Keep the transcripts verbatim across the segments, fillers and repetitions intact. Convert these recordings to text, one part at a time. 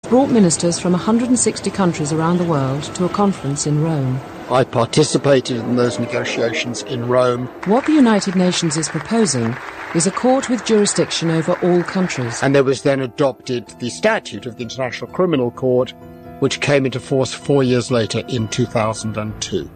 brought ministers from one hundred sixty countries around the world to a conference in Rome. I participated in those negotiations in Rome. What the United Nations is proposing is a court with jurisdiction over all countries. And there was then adopted the statute of the International Criminal Court, which came into force four years later in two thousand two.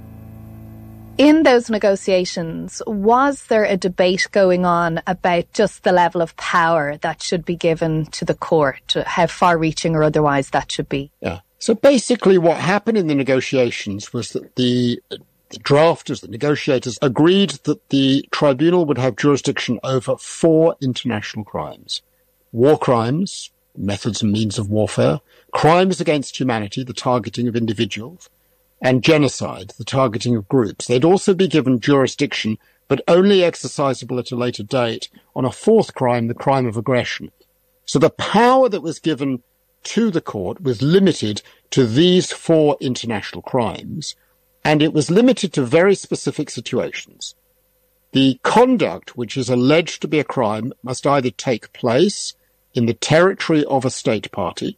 In those negotiations, was there a debate going on about just the level of power that should be given to the court, how far-reaching or otherwise that should be? Yeah. So basically what happened in the negotiations was that the, the drafters, the negotiators, agreed that the tribunal would have jurisdiction over four international crimes. War crimes, methods and means of warfare, crimes against humanity, the targeting of individuals, and genocide, the targeting of groups. They'd also be given jurisdiction, but only exercisable at a later date, on a fourth crime, the crime of aggression. So the power that was given to the court was limited to these four international crimes, and it was limited to very specific situations. The conduct which is alleged to be a crime must either take place in the territory of a state party,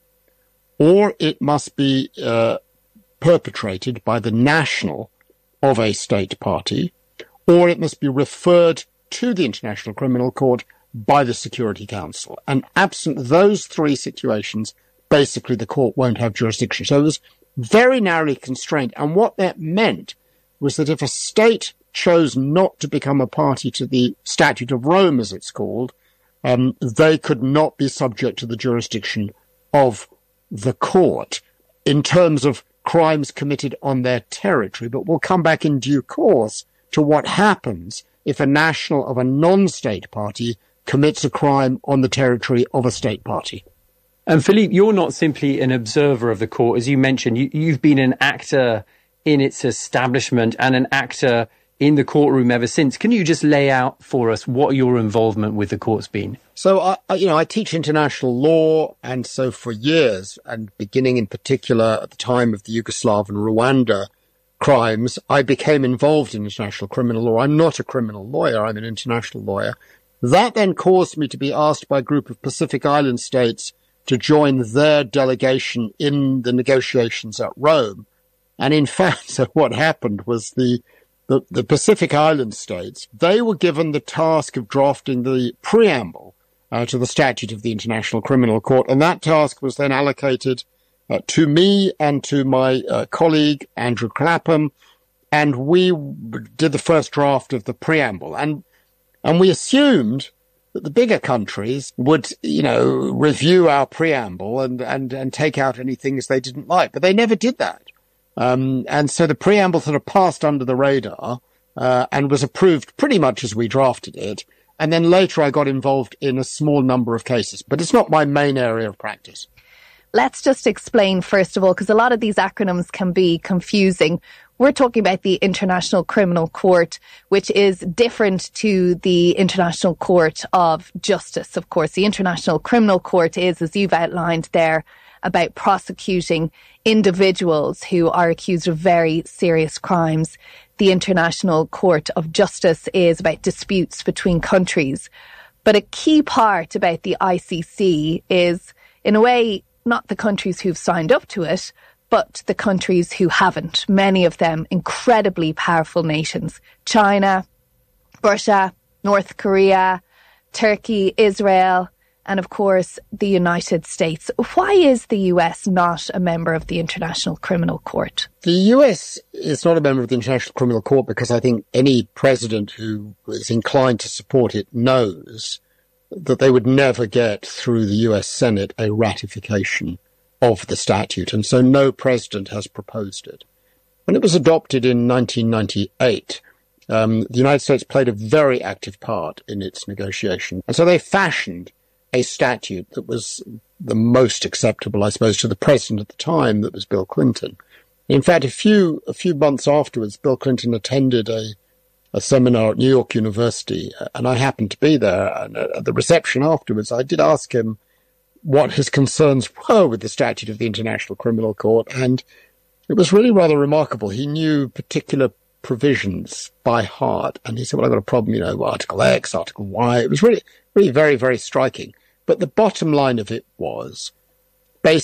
or it must be uh, perpetrated by the national of a state party, or it must be referred to the International Criminal Court by the Security Council. And absent those three situations, basically the court won't have jurisdiction. So it was very narrowly constrained. And what that meant was that if a state chose not to become a party to the Statute of Rome, as it's called, um, they could not be subject to the jurisdiction of the court in terms of crimes committed on their territory. But we'll come back in due course to what happens if a national of a non-state party commits a crime on the territory of a state party. And Philippe, you're not simply an observer of the court. As you mentioned, you, you've been an actor in its establishment and an actor in the courtroom ever since. Can you just lay out for us what your involvement with the court's been? So, I, I, you know, I teach international law, and so for years, and beginning in particular at the time of the Yugoslav and Rwanda crimes, I became involved in international criminal law. I'm not a criminal lawyer, I'm an international lawyer. That then caused me to be asked by a group of Pacific Island states to join their delegation in the negotiations at Rome. And in fact, so what happened was the, the, the Pacific Island states, they were given the task of drafting the preamble uh, to the statute of the International Criminal Court. And that task was then allocated uh, to me and to my uh, colleague, Andrew Clapham. And we did the first draft of the preamble. And, and we assumed that the bigger countries would, you know, review our preamble and, and, and take out any things they didn't like. But they never did that. Um, and so the preamble sort of passed under the radar, uh, and was approved pretty much as we drafted it. And then later I got involved in a small number of cases, but it's not my main area of practice. Let's just explain, first of all, because a lot of these acronyms can be confusing. We're talking about the International Criminal Court, which is different to the International Court of Justice. Of course, the International Criminal Court is, as you've outlined there, about prosecuting individuals who are accused of very serious crimes. The International Court of Justice is about disputes between countries. But a key part about the I C C is, in a way, not the countries who've signed up to it, but the countries who haven't. Many of them incredibly powerful nations. China, Russia, North Korea, Turkey, Israel, and of course, the United States. Why is the U S not a member of the International Criminal Court? The U S is not a member of the International Criminal Court because I think any president who is inclined to support it knows that they would never get through the U S Senate a ratification of the statute. And so no president has proposed it. When it was adopted in nineteen ninety-eight, um, the United States played a very active part in its negotiation. And so they fashioned a statute that was the most acceptable, I suppose, to the president at the time, that was Bill Clinton. In fact, a few a few months afterwards, Bill Clinton attended a, a seminar at New York University, and I happened to be there. And at the reception afterwards, I did ask him what his concerns were with the statute of the International Criminal Court, and it was really rather remarkable. He knew particular provisions by heart, and he said, well, I've got a problem, you know, Article X, Article Y. It was really, really very, very striking. But the bottom line of it was